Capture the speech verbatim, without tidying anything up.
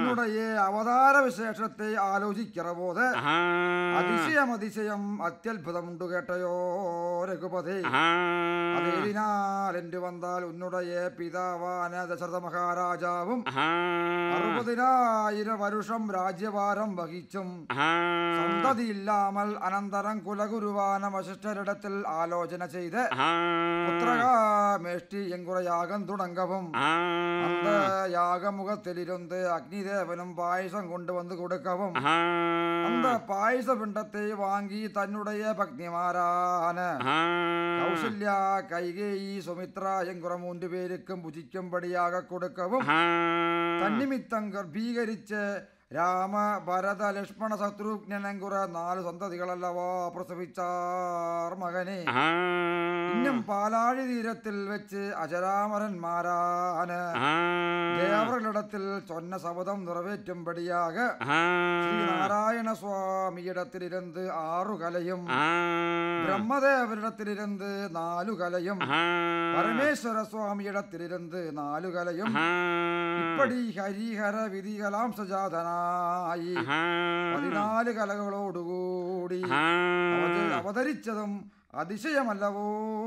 உன்னுடைய அவதார விசேஷத்தை ஆலோசிக்கிற போது அதிசயம் அதிசயம் அத்தியுதம் உண்டு கேட்டையோ രഘുപതി അതേതിനാൽ എന്റെ വന്നാൽ ഉന്നുടയ പിതാവാന ദശരഥ മഹാരാജാവും അറുപതിനായിരം വരുഷം രാജ്യഭാരം വഹിച്ചും സന്തതിയില്ലാമൽ അനന്തരം കുലഗുരുവാന വശിഷ്ഠരിടത്തിൽ ആലോചന ചെയ്ത് പുത്രകാമേഷ്ടി എങ്കുറ യാഗം തുടങ്ങവും അന്ത യാഗമുഖത്തിലിരുന്ന് അഗ്നിദേവനും പായസം കൊണ്ടുവന്ന് കൊടുക്കവും അന്ത പായസ പിണ്ടത്തെ വാങ്ങി തന്നുടയ ഭഗ്നിമാരാണ് കൗസല്യ കൈകേയി സുമിത്ര എങ്കുറ മൂന്ന് പേർക്കും ഭുജിക്കുംപടിയാക കൊടുക്കവും തന്നിമിത്തം ഗർഭീകരിച്ച് രാമ ഭരത ലക്ഷ്മണ ശത്രുഘ്നനെങ്കുറ നാല് സന്തതികളല്ലവോ പ്രസവിച്ചാർ മകനെ ഇന്നും പാലാഴി തീരത്തിൽ വെച്ച് അജരാമരന്മാരാണ് ദേവകളിടത്തിൽ ചൊന്ന ശപഥം നിറവേറ്റുംപടിയാക ശ്രീനാരായണ സ്വാമിയിടത്തിലിരുന്ന് ആറു കലയും ബ്രഹ്മദേവരിടത്തിലിരുന്ന് നാലു കലയും പരമേശ്വര സ്വാമിയിടത്തിലിരുന്ന് നാലു കലയും ഇപ്പടി ഹരിഹര വിധികലാം സജാതനായി പതിനാല് കലകളോടുകൂടി അവതരിച്ചതും അതിശയമല്ലവോ.